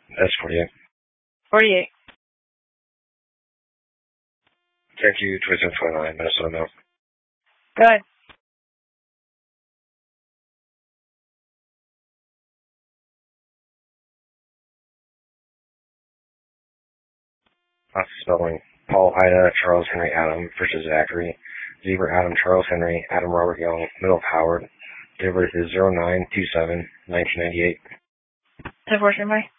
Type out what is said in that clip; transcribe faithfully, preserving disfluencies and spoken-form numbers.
That's forty-eight. forty-eight. Thank you, twenty-seven twenty-nine, Minnesota Milk. Go ahead. Lots of spelling. Paul, Ida, Charles, Henry, Adam, versus Zachary. Zebra, Adam, Charles, Henry, Adam, Robert, Young, Middle, Howard. Date of birth is zero nine two seven nineteen ninety-eight. Divorce by?